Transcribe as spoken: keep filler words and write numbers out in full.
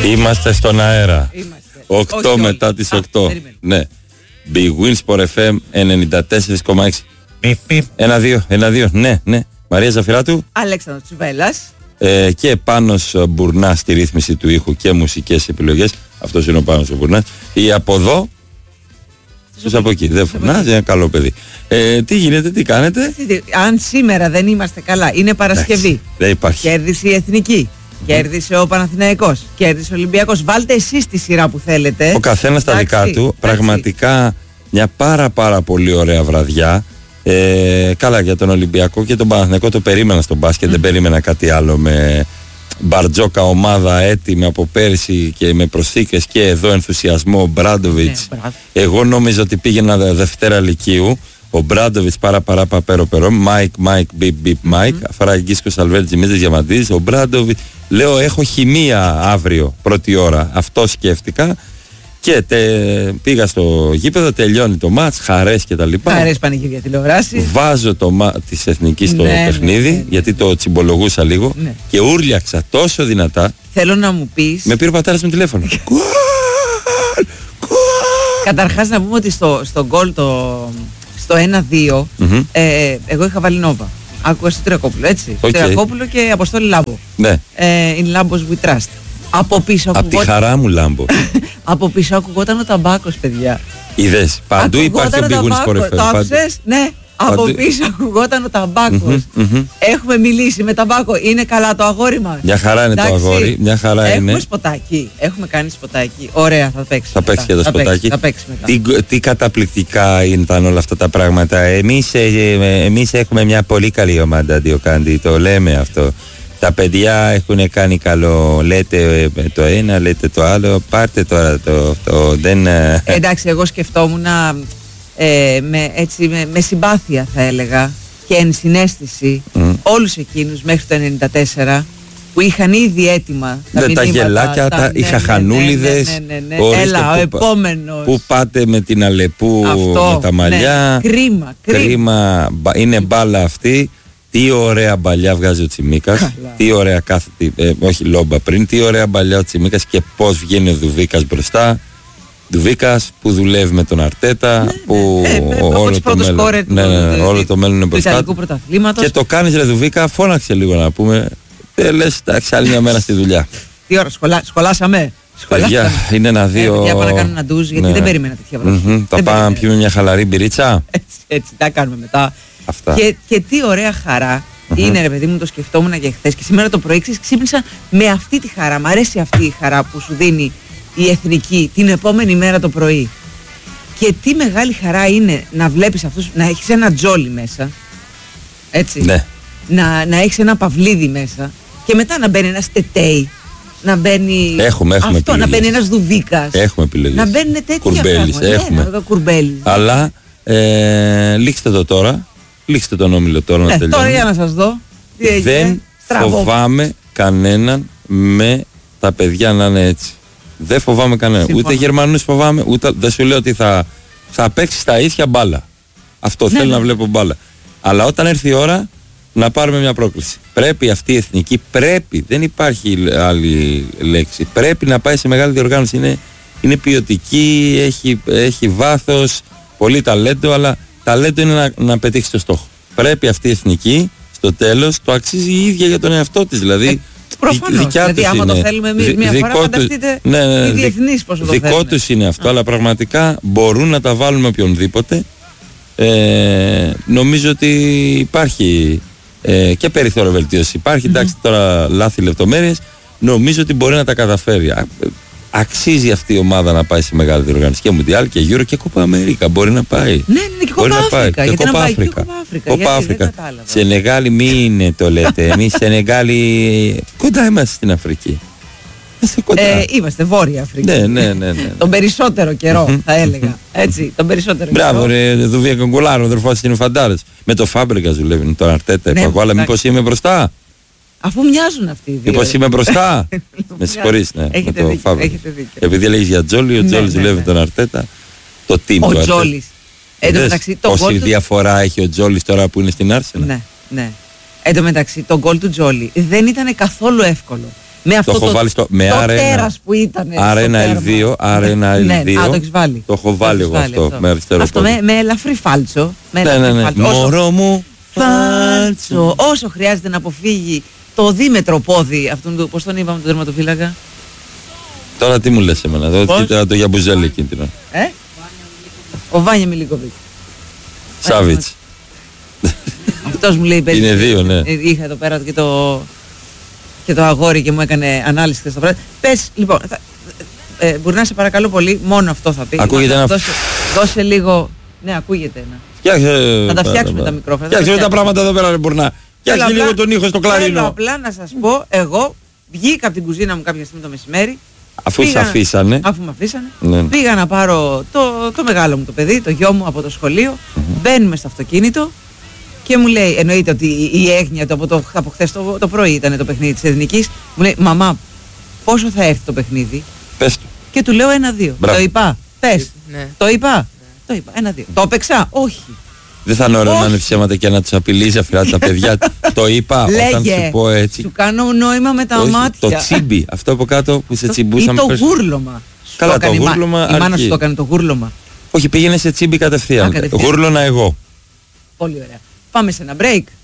Είμαστε στον αέρα. οκτώ μετά τις οκτώ. Ναι. Big Win Sport εφ εμ ενενήντα τέσσερα κόμμα έξι. ένα δύο, ένα δύο. Ναι, ναι. Μαρία Ζαφυράτου. Αλέξανδρος Τσιβέλλας. Ε, και Πάνος Μπουρνάς στη ρύθμιση του ήχου και μουσικές επιλογές. Αυτός είναι ο Πάνος ο Μπουρνάς. Ή από εδώ. Τους από εκεί. Δεν φωνάζει, είναι καλό παιδί. Ε, τι γίνεται, τι κάνετε? Αν σήμερα δεν είμαστε καλά, είναι Παρασκευή. Δεν υπάρχει. Κέρδισε η Εθνική. Κέρδισε ο Παναθηναϊκός. Κέρδισε ο Ολυμπιακός. Βάλτε εσείς τη σειρά που θέλετε. Ο καθένας τα δικά του. Εντάξει. Πραγματικά μια πάρα πάρα πολύ ωραία βραδιά. Ε, καλά, για τον Ολυμπιακό και τον Παναθηναϊκό το περίμενα στο μπάσκετ. Mm. Δεν περίμενα κάτι άλλο, με μπαρτζόκα ομάδα έτοιμη από πέρσι και με προσθήκες και εδώ ενθουσιασμό. Ο Μπράντοβιτς. Ναι, εγώ νόμιζα ότι πήγαινα Δευτέρα Λυκείου. Ο Μπράντοβιτς παρά παρά παπέρο περό. Μάικ, Μάικ, μπιπ, μπιπ, Μάικ. Αφραγκίσκο Αλβέρτ Τζιμίδης Διαμαντίδης. Ο Μπράντοβιτς. Λέω έχω χημεία αύριο πρώτη ώρα. Αυτό σκέφτηκα. Και τε, πήγα στο γήπεδο, τελειώνει το μάτς, χαρές και τα λοιπά. Χαρές πανηγύρια τηλεοράση. Βάζω το μάτς της Εθνικής στο ναι, παιχνίδι, ναι, ναι, ναι. γιατί το τσιμπολογούσα λίγο ναι. και ούρλιαξα τόσο δυνατά. Θέλω να μου πεις. Με πήρε ο πατέρας μου τηλέφωνο. Καταρχάς να πούμε ότι στο, στο γκολ το, στο ένα δύο mm-hmm. ε, εγώ είχα βάλει νόβα. Άκουγα στο Τριακόπουλο, έτσι. Okay. Τριακόπουλο και Αποστόλη Λάμπο. Ναι. Ε, in Lambos we trust. Από πίσω ακουγόταν. Από τη χαρά μου Λάμπο. Από πίσω ακουγόταν ο ταμπάκος, παιδιά. Είδες, παντού υπάρχει ο Big Win Sport εφ εμ. Το άκουσες, ναι. Από πίσω ακουγόταν ο ταμπάκος. Mm-hmm, mm-hmm. Έχουμε μιλήσει με ταμπάκο. Είναι καλά το αγόρι μας? Μια χαρά είναι. Εντάξει, το αγόρι. Μια χαρά έχουμε είναι. Έχουμε σποτάκι. Έχουμε κάνει σποτάκι. Ωραία, θα παίξει. Θα παίξει και το σποτάκι. Θα παίξει μετά. Τι, τι καταπληκτικά ήταν όλα αυτά τα πράγματα. Εμείς, ε, ε, εμείς έχουμε μια πολύ καλή ομάδα, Διοκάντη. Το λέμε αυτό. Τα παιδιά έχουν κάνει καλό. Λέτε το ένα, λέτε το άλλο. Πάρτε τώρα το. το δεν... Εντάξει, εγώ σκεφτόμουν ε, με, έτσι, με, με συμπάθεια, θα έλεγα, και ενσυναίσθηση mm. όλους εκείνους μέχρι το ενενήντα τέσσερα που είχαν ήδη έτοιμα τα ναι, μηνύματα. Τα γελάκια, τα, ναι, οι χαχανούλιδες. Ναι, ναι, ναι, ναι, ναι. Έλα, ο επόμενος. Πού πάτε με την Αλεπού αυτό, με τα μαλλιά. Ναι. Κρίμα, κρίμα. κρίμα. Είναι μπάλα αυτή. Τι ωραία μπαλιά βγάζει ο Τσιμίκας. Καλά. Τι ωραία κάθετη, ε, όχι λόμπα πριν. Τι ωραία μπαλιά ο Τσιμίκας και πώς βγαίνει ο Δουβίκας μπροστά. Δουβίκας που δουλεύει με τον Αρτέτα. Ναι, που ναι, ναι, όλο, το μέλλον, ναι, ναι, ναι, όλο το μέλλον είναι μπροστά. Και το κάνεις ρε Δουβίκα, φώναξε λίγο να πούμε. Ε, λες, εντάξει, άλλη μια μέρα στη δουλειά. Τι ώρα, σχολά, σχολάσαμε. Παιδιά, είναι ένα δύο. Για να κάνουν ένα ντουζ, γιατί ναι. δεν περίμενα τέτοια βροχή. Mm-hmm. Θα πάμε να πιούμε μια χαλαρή μπυρίτσα. Έτσι, έτσι, τα κάνουμε μετά. Αυτά. Και, και τι ωραία χαρά mm-hmm. είναι, ρε παιδί μου, το σκεφτόμουν και χθες και σήμερα το πρωί ξύπνησα με αυτή τη χαρά. Μ' αρέσει αυτή η χαρά που σου δίνει η Εθνική την επόμενη μέρα το πρωί. Και τι μεγάλη χαρά είναι να βλέπεις αυτούς, να έχεις ένα τζόλι μέσα. Έτσι. Ναι. Να, να έχεις ένα παυλίδι μέσα. Και μετά να μπαίνει ένας τετέι. Να μπαίνει. Έχουμε, έχουμε αυτό, να μπαίνει ένας Δουβίκας. Έχουμε επιλογές. Να μπαίνουν τέτοια Κουρμπέλης, έχουμε. Ναι, κουρμπέλης. Αλλά ε, λήξτε το τώρα. Λήξτε τον όμιλο τώρα. Ναι, να τώρα για να σας δω. Τι δεν φοβάμαι κανέναν με τα παιδιά να είναι έτσι. Δεν φοβάμαι κανέναν. Συμφωνώ. Ούτε Γερμανούς φοβάμαι, ούτε δεν σου λέω ότι θα, θα παίξει στα ίσια μπάλα. Αυτό ναι, θέλω ναι. να βλέπω μπάλα. Αλλά όταν έρθει η ώρα να πάρουμε μια πρόκληση. Πρέπει αυτή η Εθνική, πρέπει, δεν υπάρχει άλλη λέξη. Πρέπει να πάει σε μεγάλη διοργάνωση. Είναι, είναι ποιοτική, έχει, έχει βάθος, πολύ ταλέντο, αλλά ταλέντο είναι να, να πετύχει το στόχο. Πρέπει αυτή η Εθνική στο τέλος το αξίζει η ίδια για τον εαυτό της. Δηλαδή, ε, προφανώς, δικιά δηλαδή άμα είναι, το θέλουμε εμείς μια φορά φανταστείτε ναι, ναι, ναι, οι διεθνείς πόσο το δικό θέλουν. Τους είναι αυτό, Α. αλλά πραγματικά μπορούν να τα βάλουν με οποιονδήποτε. Ε, νομίζω ότι υπάρχει ε, και περιθώριο βελτίωση. Υπάρχει, mm-hmm. εντάξει, τώρα λάθη λεπτομέρειες. Νομίζω ότι μπορεί να τα καταφέρει. Α, αξίζει αυτή η ομάδα να πάει σε μεγάλη διοργάνωση και Μουντιάλ και Euro και Κόπα Αμέρικα. Μπορεί να πάει. Ναι, ναι, και Κόπα Αφρικα. Και Κόπα Αφρικα. Κόπα Αφρικα. Σενεγάλη μην το λέτε. Εμείς Σενεγάλη κοντά είμαστε στην Αφρική. Ε, είμαστε Βόρεια Αφρική. Ναι, ναι, ναι, ναι. Τον περισσότερο καιρό θα έλεγα. Έτσι, τον περισσότερο καιρό. Μπράβο, ρε, Δουβία Καγκουλάρο, ο αδερφός είναι φαντάρες. Με το Φάμπρικα δουλεύει, τον Αρτέτα. Ναι, αλλά μήπως είμαι μπροστά. Αφού μοιάζουν αυτοί οι δύο. Μήπως είμαι μπροστά. Με συγχωρείς, ναι. Έχετε δίκιο. Επειδή λέγεις για Τζόλι, ο Τζόλις δουλεύει τον Αρτέτα. Το team του Αρτέτα. Ο Τζόλις. Πόση διαφορά έχει ο Τζόλις τώρα που είναι στην Άρσενα. Ναι, ναι. Εν τω μεταξύ, το γκολ του Τζόλι δεν ήταν καθόλου εύκολο. Με αυτό το έχω το, βάλει στο, με το άρα τέρας που ήταν. άρα ένα ελ δύο, άρα ένα ελ δύο. Ναι, α, το έχεις βάλει. Το έχω βάλει εγώ αυτό, αυτό, με αριστερό αυτό πόδι. με, με ελαφρύ φάλτσο. Με ναι, ελαφρύ ναι, ναι. φάλτσο. Μωρό μου φάλτσο. Όσο χρειάζεται να αποφύγει το δίμετρο πόδι αυτόν του, πώς τον είπαμε τον τερματοφύλακα. Τώρα τι μου λες εμένα, εδώ κοίτα το Γιαμπουζέλη εκείνο. Ε? Ο Βάνια Μιλίκοβιτς. Σάβιτς. Αυτός μου λέει είναι δύο, ναι. Είχα εδώ πέρα και το, και το αγόρι και μου έκανε ανάλυση χθες το βράδυ. Πες, λοιπόν, θα, ε, μπορεί να σε παρακαλώ πολύ, μόνο αυτό θα πει. Ακούγεται ένα... Δώσε, δώσε λίγο, ναι ακούγεται ένα. Φτιάξε... Θα τα φτιάξουμε τα μικρόφωνα. Φτιάξουμε τα πράγματα εδώ πέρα, μπορεί να... Φτιάξε λίγο τον ήχο στο κλαρίνο. Θέλω απλά να σας πω, εγώ βγήκα από την κουζίνα μου κάποια στιγμή το μεσημέρι. Αφού σε αφήσανε. Αφού με αφήσανε. Ναι. Πήγα να πάρω το, το μεγάλο μου το παιδί, το γιο μου από το σχολείο. Mm-hmm. Μπαίνουμε στο αυτοκίνητο και μου λέει, εννοείται ότι η έγνοια του από, το, από χθες το, το πρωί ήταν το παιχνίδι της Εθνικής. Μου λέει, μαμά, πόσο θα έρθει το παιχνίδι? Πες του. Και του λέω ένα-δύο. Το είπα. Πες. Ναι. Το είπα. Ναι. Το είπα. Ένα-δύο. Το έπαιξα. Όχι. Δεν θα είναι ωραίο να είναι ψέματα και να τους απειλείς αφιλά τα παιδιά. Το είπα. Λέγε, όταν σου πω έτσι. Σου κάνω νόημα με τα όχι, μάτια. Το τσίμπι, αυτό από κάτω που σε τσιμπούσαμε. Ή το γούρλωμα. Καλά, το, το γούρλωμα. Η μάνα σου το έκανε το γούρλωμα. Όχι, πήγαινε σε τσίμπι κατευθείαν. Γούρλωνα εγώ. Πολύ ωραία. Πάμε σε ένα break.